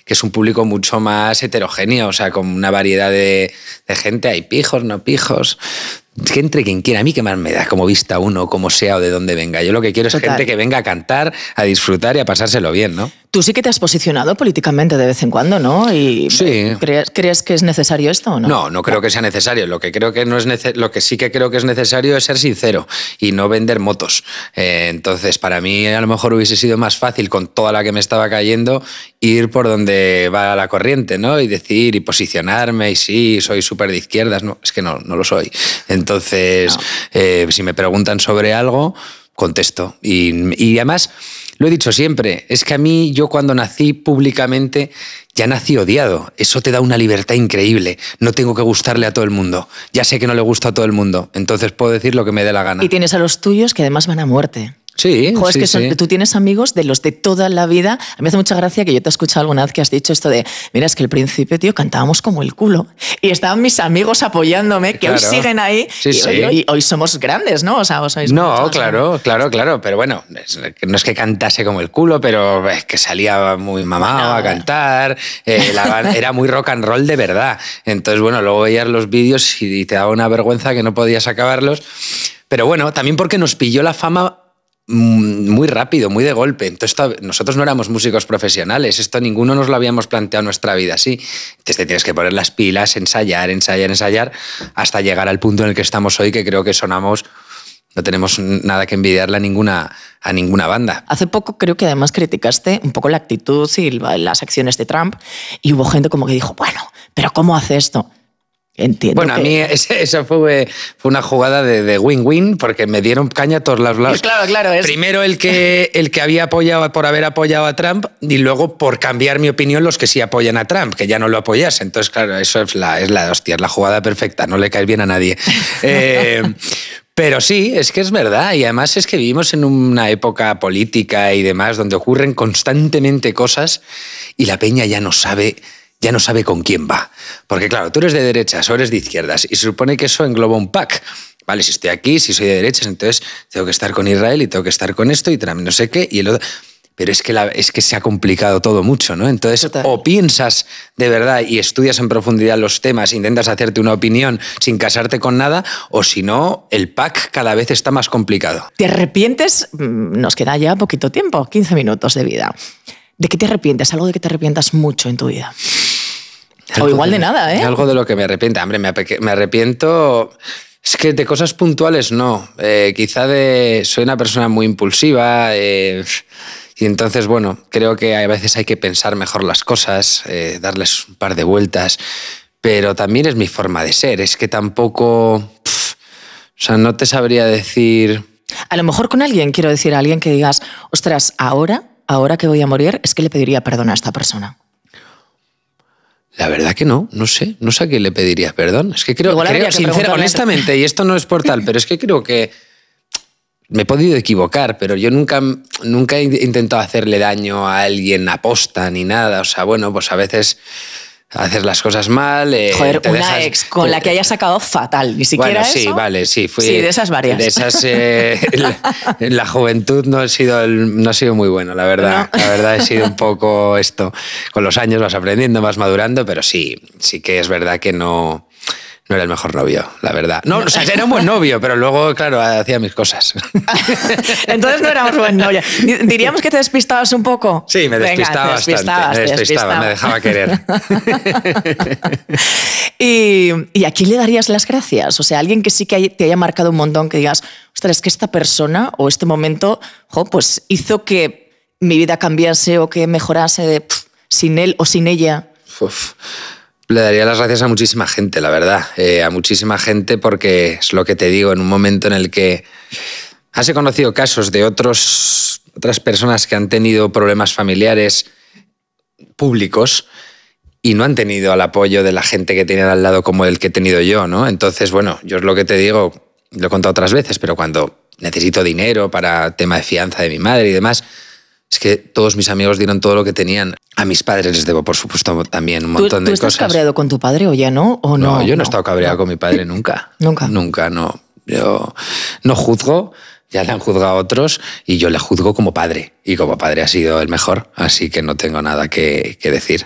que es un público mucho más heterogéneo, o sea, con una variedad de gente. Hay pijos, no pijos. Que entre quien quiera, a mí qué más me da, como vista uno, como sea o de dónde venga. Yo lo que quiero es gente que venga a cantar, a disfrutar y a pasárselo bien, ¿no? Tú sí que te has posicionado políticamente de vez en cuando, ¿no? Y sí. ¿Crees que es necesario esto o no? No creo que sea necesario. Lo que creo que no es lo que sí que creo que es necesario es ser sincero y no vender motos. Entonces, para mí a lo mejor hubiese sido más fácil, con toda la que me estaba cayendo, ir por donde va la corriente, ¿no? Y decir y posicionarme, y sí, soy súper de izquierdas. No, es que no lo soy. Entonces, si me preguntan sobre algo, contesto. Y además, lo he dicho siempre, es que a mí, yo cuando nací públicamente, ya nací odiado. Eso te da una libertad increíble. No tengo que gustarle a todo el mundo. Ya sé que no le gusta a todo el mundo. Entonces puedo decir lo que me dé la gana. Y tienes a los tuyos que además van a muerte. Sí, Joder, sí, es que tú tienes amigos de los de toda la vida. A mí me hace mucha gracia que yo te he escuchado alguna vez que has dicho esto de, mira, es que al principio, tío, cantábamos como el culo. Y estaban mis amigos apoyándome, que hoy siguen ahí. Sí, y hoy somos grandes, ¿no? O sea, vos sois claro. Pero bueno, no es que cantase como el culo, pero es que salía muy mamado a cantar. Era muy rock and roll de verdad. Entonces, bueno, luego veías los vídeos y te daba una vergüenza que no podías acabarlos. Pero bueno, también porque nos pilló la fama muy rápido, muy de golpe. Entonces, nosotros no éramos músicos profesionales, esto ninguno nos lo habíamos planteado en nuestra vida así. Entonces te tienes que poner las pilas, ensayar, hasta llegar al punto en el que estamos hoy, que creo que sonamos, no tenemos nada que envidiarle a ninguna banda. Hace poco creo que además criticaste un poco la actitud y las acciones de Trump, y hubo gente como que dijo, bueno, pero ¿cómo hace esto? Entiendo. Bueno, a mí eso fue una jugada de win-win, porque me dieron caña a todos los lados. Claro. Primero el que había apoyado por haber apoyado a Trump, y luego por cambiar mi opinión los que sí apoyan a Trump, que ya no lo apoyas. Entonces, claro, eso es la jugada perfecta, no le caes bien a nadie. Pero sí, es que es verdad, y además es que vivimos en una época política y demás donde ocurren constantemente cosas y la peña ya no sabe con quién va. Porque claro, tú eres de derechas o eres de izquierdas y se supone que eso engloba un pack. Vale, si estoy aquí, si soy de derechas, entonces tengo que estar con Israel y tengo que estar con esto y no sé qué y el otro. Pero es que se ha complicado todo mucho, ¿no? Entonces, total, o piensas de verdad y estudias en profundidad los temas, intentas hacerte una opinión sin casarte con nada, o si no, el pack cada vez está más complicado. ¿Te arrepientes? Nos queda ya poquito tiempo, 15 minutos de vida. ¿De qué te arrepientes? ¿Algo de que te arrepientas mucho en tu vida? O igual de nada, ¿eh? Algo de lo que me arrepiento. Hombre, me arrepiento... Es que de cosas puntuales no. Quizá soy una persona muy impulsiva y entonces, bueno, creo que a veces hay que pensar mejor las cosas, darles un par de vueltas, pero también es mi forma de ser. Es que tampoco... o sea, no te sabría decir... A lo mejor con alguien, quiero decir, a alguien que digas, ostras, ahora que voy a morir, es que le pediría perdón a esta persona. La verdad que no sé a quién le pedirías perdón. Es que creo honestamente, y esto no es por tal, pero es que creo que me he podido equivocar, pero yo nunca he intentado hacerle daño a alguien aposta ni nada. O sea, bueno, pues a veces haces las cosas mal. Joder, una ex con la que hayas sacado fatal, ni siquiera bueno, sí, eso. Vale, sí. Sí, de esas varias. De esas, la juventud no ha sido muy bueno, la verdad. No. La verdad he sido un poco esto. Con los años vas aprendiendo, vas madurando, pero sí que es verdad que no era el mejor novio, la verdad. No, o sea, era un buen novio, pero luego, claro, hacía mis cosas. Entonces no éramos buen novio. ¿Diríamos que te despistabas un poco? Sí, me despistaba bastante. Me despistaba, me dejaba querer. ¿Y a quién le darías las gracias? O sea, alguien que sí que te haya marcado un montón, que digas, ostras, es que esta persona o este momento pues hizo que mi vida cambiase o que mejorase sin él o sin ella. Uf. Le daría las gracias a muchísima gente, la verdad. A muchísima gente, porque es lo que te digo, en un momento en el que has conocido casos de otras personas que han tenido problemas familiares públicos y no han tenido el apoyo de la gente que tienen al lado como el que he tenido yo, ¿no? Entonces, bueno, yo es lo que te digo, lo he contado otras veces, pero cuando necesito dinero para tema de fianza de mi madre y demás, es que todos mis amigos dieron todo lo que tenían. A mis padres les debo, por supuesto, también un montón de cosas. ¿Tú estás cabreado con tu padre o ya no? ¿O no, yo no he estado cabreado con mi padre nunca. Nunca, no. Yo no juzgo, ya le han juzgado a otros y yo le juzgo como padre. Y como padre ha sido el mejor, así que no tengo nada que decir.